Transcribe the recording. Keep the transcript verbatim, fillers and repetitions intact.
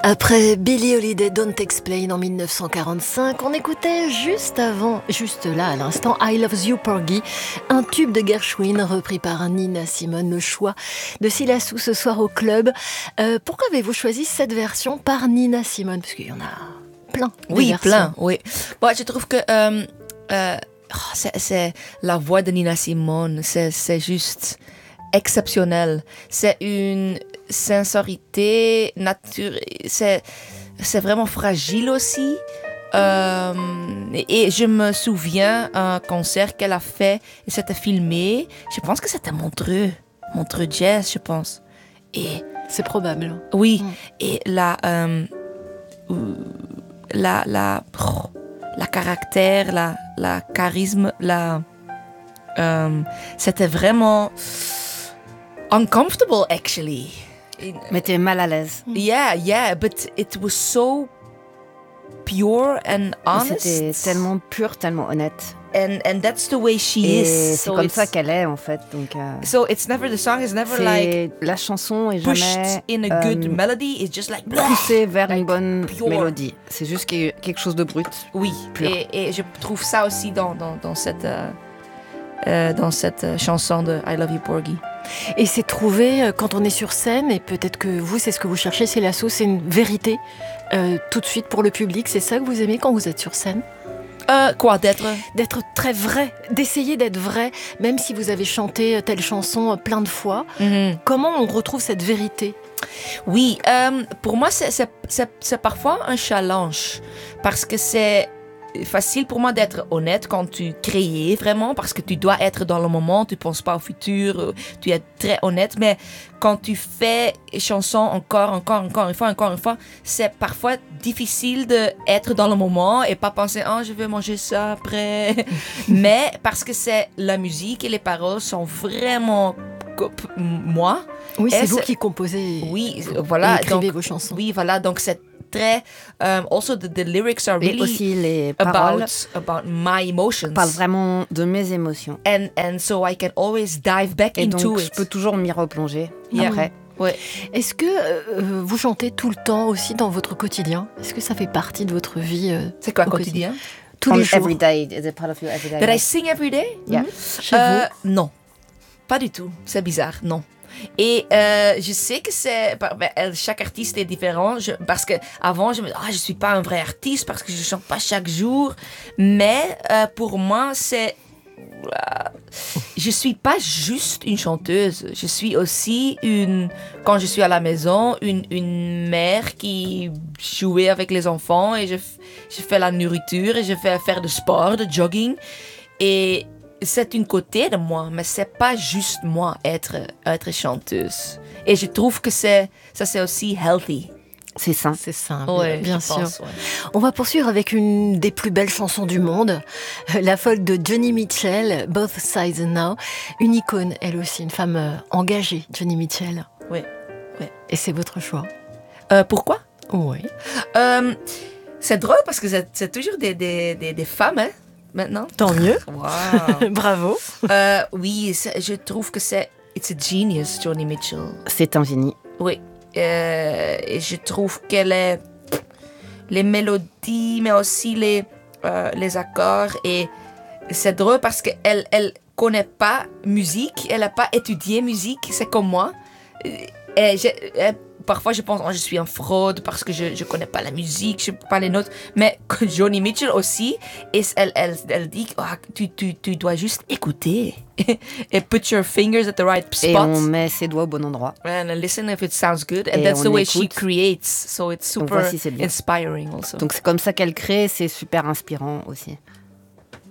Après Billie Holiday, Don't Explain en mille neuf cent quarante-cinq, on écoutait juste avant, juste là à l'instant, I Love You Porgy, un tube de Gershwin repris par Nina Simone, le choix de Silassou ce soir au club. Euh, pourquoi avez-vous choisi cette version par Nina Simone? Parce qu'il y en a plein. Oui, versions. plein, oui. Bon, je trouve que euh, euh, c'est, c'est la voix de Nina Simone, c'est, c'est juste exceptionnel. C'est une sincérité naturelle, c'est, c'est vraiment fragile aussi. Euh, et je me souviens un concert qu'elle a fait, et c'était filmé, je pense que c'était Montreux, Montreux Jazz, je pense. Et c'est probable. Oui, mm. et la, euh, la, la, oh, la caractère, la, la charisme, la, euh, c'était vraiment uncomfortable actually. Mais t'es mal à l'aise. Yeah, yeah, but it was so pure and honest. C'était tellement pur, tellement honnête. And and that's the way she Et is. c'est so comme ça qu'elle est en fait. Donc. Euh, so it's never the song is never c'est like la chanson est pushed jamais in a good euh, melody. It's just like poussée vers like une bonne pure. mélodie. C'est juste quelque chose de brut. Oui. Pur. Et, et je trouve ça aussi dans dans dans cette euh, euh, dans cette euh, chanson de I Love You Porgy. Et c'est trouvé quand on est sur scène, et peut-être que vous, c'est ce que vous cherchez, c'est l'assaut, c'est une vérité euh, tout de suite pour le public. C'est ça que vous aimez quand vous êtes sur scène? Euh, quoi, d'être D'être très vrai, d'essayer d'être vrai, même si vous avez chanté telle chanson plein de fois. Mm-hmm. Comment on retrouve cette vérité? Oui, euh, pour moi, c'est, c'est, c'est, c'est parfois un challenge, parce que c'est facile pour moi d'être honnête quand tu crées vraiment, parce que tu dois être dans le moment, tu ne penses pas au futur, tu es très honnête, mais quand tu fais chanson encore, encore, encore une fois, encore une fois, c'est parfois difficile d'être dans le moment et pas penser « Ah, je vais manger ça après ». Mais parce que c'est la musique et les paroles sont vraiment moi. Oui, c'est et vous c'est... qui composez oui, voilà, et écrivez donc, vos chansons. Oui, voilà, donc c'est très... Um, also, the, the lyrics are really et aussi les paroles about, about my emotions. Parle vraiment de mes émotions. And, and so I can always dive back et into donc, it. je peux toujours m'y replonger yeah. après. Ouais. Est-ce que euh, vous chantez tout le temps aussi dans votre quotidien? Est-ce que ça fait partie de votre vie euh, C'est quoi, quotidien? quotidien? Tous les jours. Every day, is it part of your everyday Did life? I sing every day? Yeah. Mm-hmm. Chez euh, vous? Non, pas du tout. C'est bizarre, non. Et euh, je sais que c'est ben, chaque artiste est différent, je, parce que avant je me dis ah je suis pas un vrai artiste parce que je chante pas chaque jour, mais euh, pour moi c'est euh, je suis pas juste une chanteuse, je suis aussi une, quand je suis à la maison, une une mère qui jouait avec les enfants et je je fais la nourriture et je fais faire de sport, de jogging, et c'est une côté de moi, mais c'est pas juste moi être être chanteuse. Et je trouve que c'est ça c'est aussi healthy. C'est sain. C'est ça, ouais, bien je sûr. pense, ouais. On va poursuivre avec une des plus belles chansons du monde, la folk de Joni Mitchell, Both Sides Now. Une icône, elle aussi, une femme euh, engagée, Joni Mitchell. Oui, oui. Et c'est votre choix. Euh, pourquoi? Oui. Euh, c'est drôle parce que c'est, c'est toujours des, des, des, des femmes, hein, maintenant. Tant mieux. Wow. Bravo. Euh, oui, je trouve que c'est it's a genius, Joni Mitchell. C'est un génie. Oui. Euh, et je trouve qu'elle est les mélodies, mais aussi les euh, les accords, et c'est drôle parce que elle elle connaît pas musique, elle a pas étudié musique, c'est comme moi. Et je, et parfois je pense oh, je suis en fraude parce que je je connais pas la musique, je sais pas les notes, mais Joni Mitchell aussi, et elle elle elle dit oh, tu tu tu dois juste écouter et put your fingers at the right spot. Et on met ses doigts au bon endroit. And listen if it sounds good, and Et that's the way écoute. she creates, so it's super voici, c'est bien. inspiring also. Donc c'est comme ça qu'elle crée, c'est super inspirant aussi.